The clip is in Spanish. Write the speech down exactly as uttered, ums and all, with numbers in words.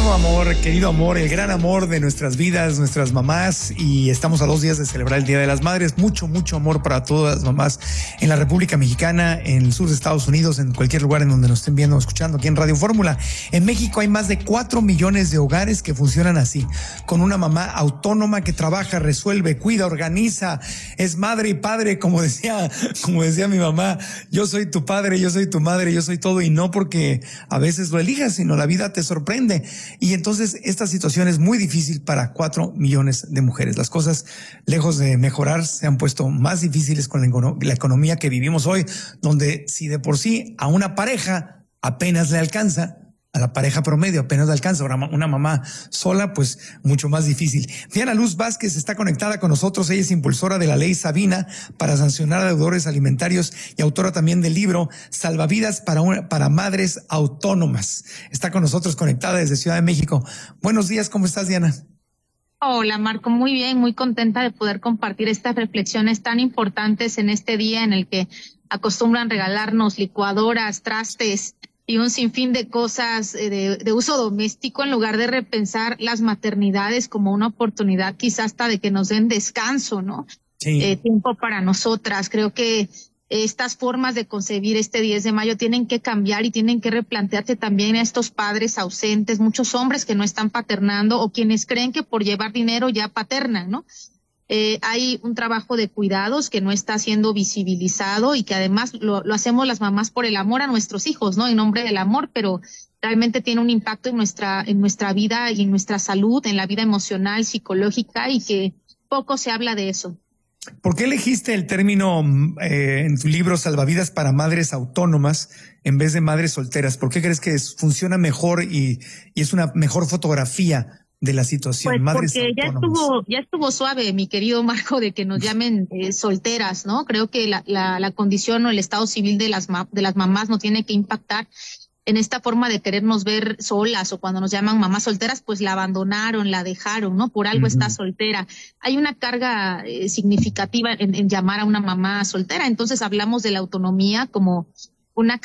Querido amor, querido amor, el gran amor de nuestras vidas, nuestras mamás, y estamos a dos días de celebrar el Día de las Madres. Mucho, mucho amor para todas las mamás en la República Mexicana, en el sur de Estados Unidos, en cualquier lugar en donde nos estén viendo o escuchando aquí en Radio Fórmula. En México hay más de cuatro millones de hogares que funcionan así, con una mamá autónoma que trabaja, resuelve, cuida, organiza, es madre y padre, como decía, como decía mi mamá, yo soy tu padre, yo soy tu madre, yo soy todo, y no porque a veces lo elijas, sino la vida te sorprende. Y entonces esta situación es muy difícil para cuatro millones de mujeres. Las cosas, lejos de mejorar, se han puesto más difíciles con la, la economía que vivimos hoy, donde si de por sí a una pareja apenas le alcanza, a la pareja promedio apenas le alcanza, una, una mamá sola, pues mucho más difícil. Diana Luz Vázquez está conectada con nosotros. Ella es impulsora de la ley Sabina para sancionar a deudores alimentarios y autora también del libro Salvavidas para, una, para Madres Autónomas. Está con nosotros conectada desde Ciudad de México. Buenos días, ¿cómo estás, Diana? Hola, Marco, muy bien, muy contenta de poder compartir estas reflexiones tan importantes en este día en el que acostumbran regalarnos licuadoras, trastes y un sinfín de cosas de, de uso doméstico, en lugar de repensar las maternidades como una oportunidad quizás hasta de que nos den descanso, ¿no? Sí. Eh, tiempo para nosotras. Creo que estas formas de concebir este diez de mayo tienen que cambiar y tienen que replantearse también a estos padres ausentes, muchos hombres que no están paternando o quienes creen que por llevar dinero ya paternan, ¿no? Eh, hay un trabajo de cuidados que no está siendo visibilizado y que además lo, lo hacemos las mamás por el amor a nuestros hijos, ¿no? En nombre del amor, pero realmente tiene un impacto en nuestra, en nuestra vida y en nuestra salud, en la vida emocional, psicológica, y que poco se habla de eso. ¿Por qué elegiste el término eh, en tu libro Salvavidas para Madres Autónomas en vez de madres solteras? ¿Por qué crees que es, funciona mejor y, y es una mejor fotografía de la situación? Pues Madres porque ya autónomas. estuvo, ya estuvo suave, mi querido Marco, de que nos llamen eh, solteras, ¿no? Creo que la, la, la condición o el estado civil de las, de las mamás no tiene que impactar en esta forma de querernos ver solas, o cuando nos llaman mamás solteras, pues la abandonaron, la dejaron, ¿no? Por algo uh-huh. está soltera. Hay una carga eh, significativa en, en llamar a una mamá soltera. Entonces hablamos de la autonomía como una